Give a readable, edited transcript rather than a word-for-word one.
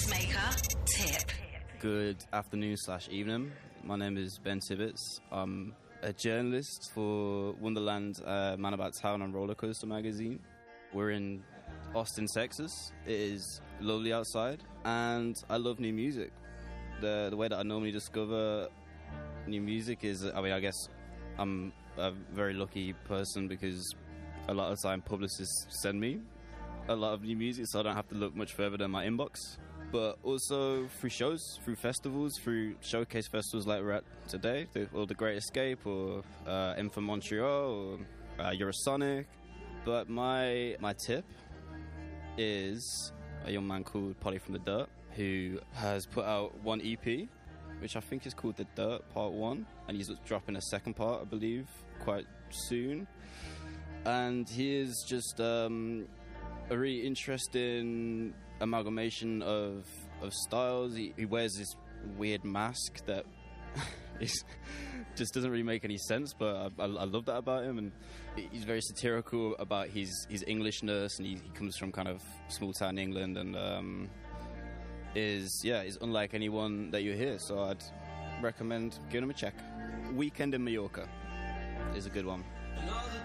Tastemaker tip. Good afternoon/evening. My name is Ben Tibbetts. I'm a journalist for Wonderland Man About Town and Roller Coaster magazine. We're in Austin, Texas. It is lovely outside, and I love new music. The way that I normally discover new music is, I guess I'm a very lucky person because a lot of the time publicists send me a lot of new music, so I don't have to look much further than my inbox. But also through shows, through festivals, through showcase festivals like we're at today, or The Great Escape, or M for Montreal, or Eurosonic. But my tip is a young man called Polly from the Dirt, who has put out one EP, which I think is called The Dirt Part 1, and he's dropping a second part, I believe, quite soon. And he is just a really interesting amalgamation of styles. He wears this weird mask that just doesn't really make any sense, but I love that about him. And he's very satirical about his Englishness, and he comes from kind of small town England, and is unlike anyone that you hear. So I'd recommend giving him a check. Weekend in Mallorca is a good one. Another